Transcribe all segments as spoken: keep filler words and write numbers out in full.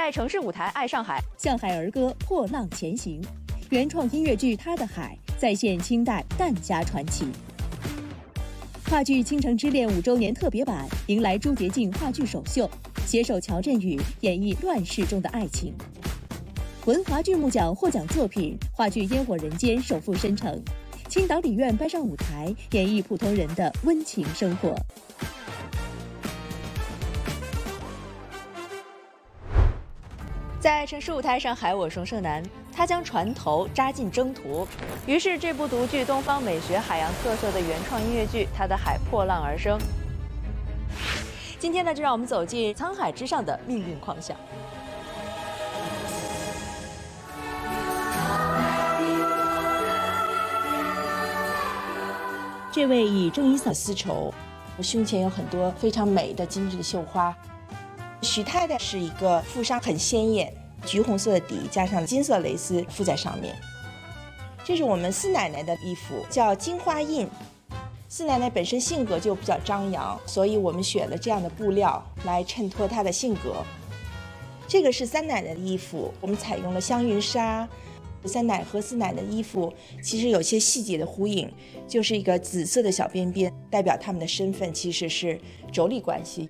在城市舞台爱上海， 向海儿歌破浪前行。原创音乐剧《他的海》再现清代疍家传奇。话剧《倾城之恋》五周年特别版迎来朱洁静话剧首秀，携手乔振宇演绎乱世中的爱情。文华剧目奖获奖作品话剧《烟火人间》首赴申城，青岛理院搬上舞台演绎普通人的温情生活。 在城市舞台上海，我熊胜男，他将船头扎进征途，于是这部独具东方美学海洋特色的原创音乐剧《他的海》破浪而生。今天呢，就让我们走进沧海之上的命运狂想。 这位以正衣扫丝绸，胸前有很多非常美的精致的绣花。许太太是一个富商，很鲜艳，橘红色的底加上金色蕾丝附在上面。这是我们四奶奶的衣服，叫金花印。四奶奶本身性格就比较张扬，所以我们选了这样的布料来衬托她的性格。这个是三奶奶的衣服，我们采用了香云纱。三奶和四奶奶的衣服其实有些细节的呼应，就是一个紫色的小边边，代表他们的身份其实是妯娌关系。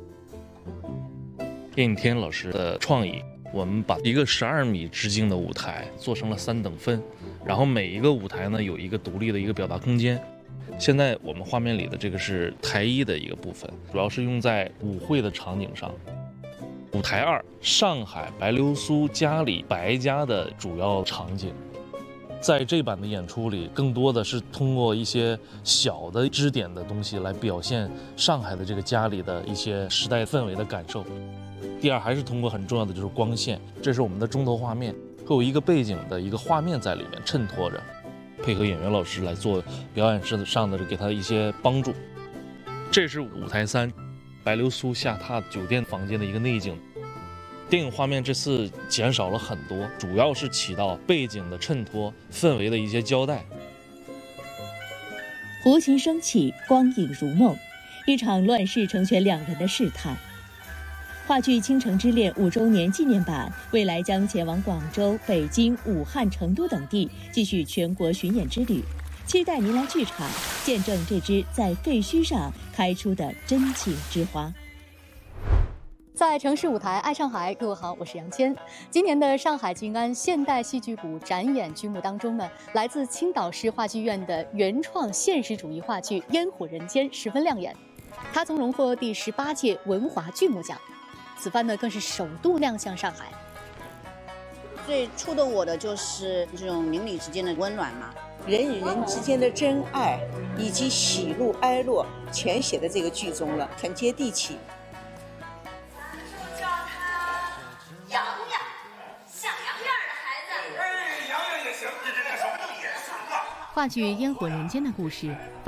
叶应天老师的创意，我们把一个十二米直径的舞台做成了三等分，然后每一个舞台呢有一个独立的一个表达空间。现在我们画面里的这个是台一的一个部分，主要是用在舞会的场景上。舞台二，上海白流苏家里白家的主要场景。在这版的演出里，更多的是通过一些小的支点的东西来表现上海的这个家里的一些时代氛围的感受。第二，还是通过很重要的就是光线，这是我们的中头画面，会有一个背景的一个画面在里面衬托着，配合演员老师来做表演上的给他一些帮助。这是舞台三，白流苏下榻酒店房间的一个内景。电影画面这次减少了很多，主要是起到背景的衬托、氛围的一些交代。 胡琴升起，光影如梦，一场乱世成全两人的试探。话剧《倾城之恋》五周年纪念版未来将前往广州、北京、武汉、成都等地，继续全国巡演之旅。期待您来剧场，见证这支在废墟上开出的真情之花。 在城市舞台爱上海，各位好，我是杨谦。今年的上海静安现代戏剧谷展演剧目当中呢，来自青岛市话剧院的原创现实主义话剧《烟火人间》十分亮眼，它曾荣获第十八届文华剧目奖，此番呢更是首度亮相上海。 最触动我的就是这种邻里之间的温暖嘛， 人与人之间的真爱以及喜怒哀乐全写在这个剧中了，很接地气。 话剧《烟火人间》的故事